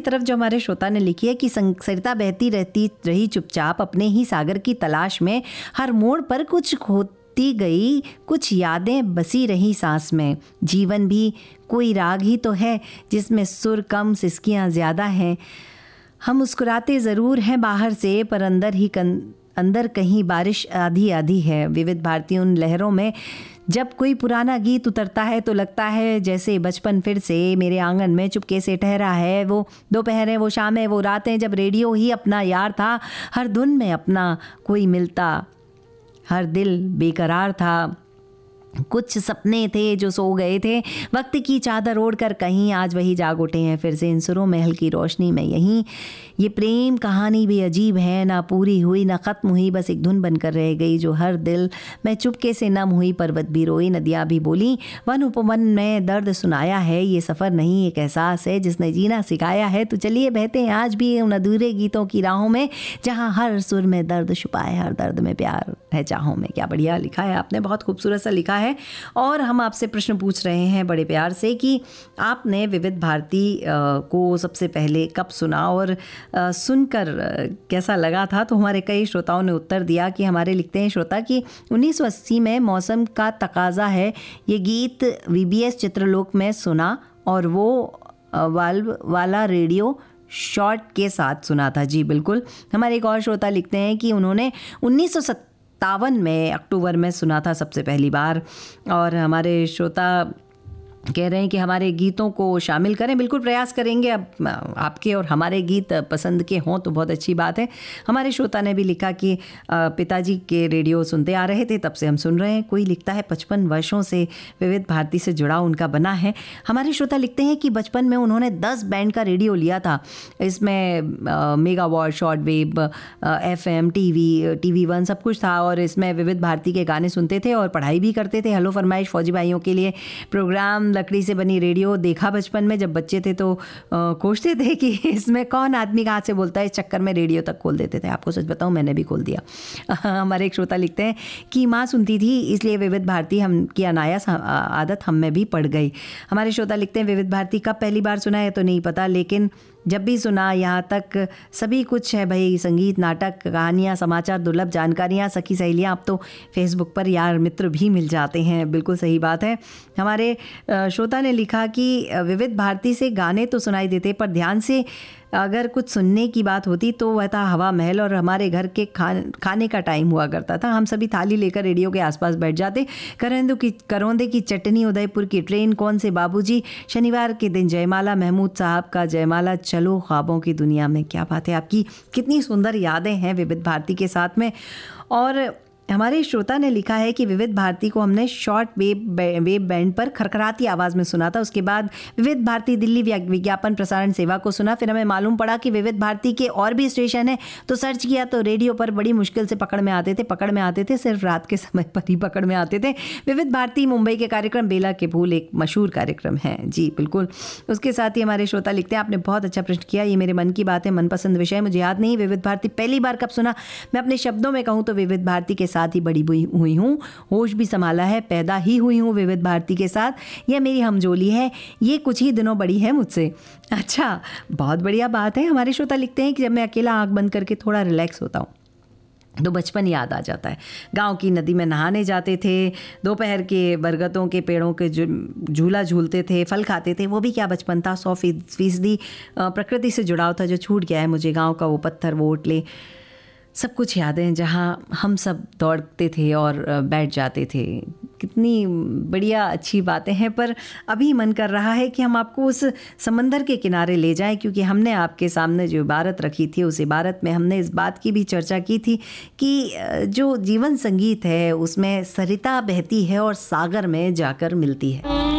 तरफ जो हमारे श्रोता ने लिखी है कि सरिता बहती रहती रही चुपचाप अपने ही सागर की तलाश में, हर मोड़ पर कुछ खोती गई, कुछ यादें बसी रही सांस में। जीवन भी कोई राग ही तो है जिसमें सुर कम सिसकियाँ ज़्यादा हैं। हम मुस्कुराते ज़रूर हैं बाहर से, पर अंदर कहीं बारिश आधी आधी है। विविध भारती उन लहरों में जब कोई पुराना गीत उतरता है तो लगता है जैसे बचपन फिर से मेरे आंगन में चुपके से ठहरा है। वो दोपहर है, वो शाम है, वो रातें जब रेडियो ही अपना यार था। हर धुन में अपना कोई मिलता, हर दिल बेकरार था। कुछ सपने थे जो सो गए थे वक्त की चादर ओढ़कर कहीं, आज वही जाग उठे हैं फिर से इन सुरों में हल्की रोशनी में यहीं। ये प्रेम कहानी भी अजीब है, ना पूरी हुई ना ख़त्म हुई, बस एक धुन बनकर रह गई जो हर दिल में चुपके से नम हुई। पर्वत भी रोई, नदियाँ भी बोली, वन उपवन में दर्द सुनाया है। ये सफ़र नहीं एक एहसास है जिसने जीना सिखाया है। तो चलिए बहते हैं आज भी उन अधूरे गीतों की राहों में, जहाँ हर सुर में दर्द छुपा है, हर दर्द में प्यार है चाहों में। क्या बढ़िया लिखा है आपने, बहुत खूबसूरत सा लिखा है। और हम आपसे प्रश्न पूछ रहे हैं बड़े प्यार से कि आपने विविध भारती को सबसे पहले कब सुना और सुनकर कैसा लगा था। तो हमारे कई श्रोताओं ने उत्तर दिया कि हमारे लिखते हैं श्रोता कि 1980 में मौसम का तकाजा है ये गीत VBS चित्रलोक में सुना और वो वाल्व वाला रेडियो शॉर्ट के साथ सुना था। जी बिल्कुल। हमारे एक और श्रोता लिखते हैं कि उन्होंने 1957 में अक्टूबर में सुना था सबसे पहली बार। और हमारे श्रोता कह रहे हैं कि हमारे गीतों को शामिल करें। बिल्कुल प्रयास करेंगे। अब आपके और हमारे गीत पसंद के हों तो बहुत अच्छी बात है। हमारे श्रोता ने भी लिखा कि पिताजी के रेडियो सुनते आ रहे थे, तब से हम सुन रहे हैं। कोई लिखता है 55 वर्षों से विविध भारती से जुड़ाव उनका बना है। हमारे श्रोता लिखते हैं कि बचपन में उन्होंने 10 बैंड का रेडियो लिया था। इसमें megawatt, short wave, FM, TV1 सब कुछ था और इसमें विविध भारती के गाने सुनते थे और पढ़ाई भी करते थे। हेलो फरमाइश फौजी भाइयों के लिए प्रोग्राम, लकड़ी से बनी रेडियो देखा बचपन में जब बच्चे थे तो कोसते थे कि इसमें कौन आदमी कहाँ से बोलता है। इस चक्कर में रेडियो तक खोल देते थे। आपको सच बताऊं, मैंने भी खोल दिया। हमारे एक श्रोता लिखते हैं कि माँ सुनती थी इसलिए विविध भारती हम की अनायास आदत हम में भी पड़ गई। हमारे श्रोता लिखते हैं विविध भारती कब पहली बार सुना है तो नहीं पता, लेकिन जब भी सुना यहाँ तक सभी कुछ है भाई। संगीत, नाटक, कहानियाँ, समाचार, दुर्लभ जानकारियाँ, सखी सहेलियाँ, अब तो फेसबुक पर यार मित्र भी मिल जाते हैं। बिल्कुल सही बात है। हमारे श्रोता ने लिखा कि विविध भारती से गाने तो सुनाई देते पर ध्यान से अगर कुछ सुनने की बात होती तो वह था हवा महल और हमारे घर के खाने का टाइम हुआ करता था। हम सभी थाली लेकर रेडियो के आसपास बैठ जाते। करौंदे की चटनी, उदयपुर की ट्रेन, कौन से बाबूजी, शनिवार के दिन जयमाला, महमूद साहब का जयमाला, चलो ख्वाबों की दुनिया में। क्या बात है, आपकी कितनी सुंदर यादें हैं विविध भारती के साथ में। और हमारे श्रोता ने लिखा है कि विविध भारती को हमने शॉर्ट वेव बैंड पर खरखराती आवाज़ में सुना था। उसके बाद विविध भारती दिल्ली विज्ञापन प्रसारण सेवा को सुना। फिर हमें मालूम पड़ा कि विविध भारती के और भी स्टेशन है तो सर्च किया तो रेडियो पर बड़ी मुश्किल से पकड़ में आते थे। सिर्फ रात के समय पर ही पकड़ में आते थे। विविध भारती मुंबई के कार्यक्रम बेला के फूल एक मशहूर कार्यक्रम है। जी बिल्कुल। उसके साथ ही हमारे श्रोता लिखते हैं आपने बहुत अच्छा प्रश्न किया। ये मेरे मन की बात है, मनपसंद विषय। मुझे याद नहीं विविध भारती पहली बार कब सुना। मैं अपने शब्दों में कहूँ तो विविध भारती के साथ ही बड़ी हुई हूँ, होश भी संभाला है, पैदा ही हुई हूँ विविध भारती के साथ। यह मेरी हमजोली है, ये कुछ ही दिनों बड़ी है मुझसे। अच्छा, बहुत बढ़िया बात है। हमारे श्रोता लिखते हैं कि जब मैं अकेला आंख बंद करके थोड़ा रिलैक्स होता हूँ तो बचपन याद आ जाता है। गांव की नदी में नहाने जाते थे, दोपहर के बरगदों के पेड़ों के झूला झूलते थे, फल खाते थे। वो भी क्या बचपन था। 100% प्रकृति से जुड़ाव था जो छूट गया है मुझे। गाँव का वो पत्थर, वो ओटले, सब कुछ यादें जहाँ हम सब दौड़ते थे और बैठ जाते थे। कितनी बढ़िया अच्छी बातें हैं। पर अभी मन कर रहा है कि हम आपको उस समंदर के किनारे ले जाएं, क्योंकि हमने आपके सामने जो इबारत रखी थी उस इबारत में हमने इस बात की भी चर्चा की थी कि जो जीवन संगीत है उसमें सरिता बहती है और सागर में जाकर मिलती है।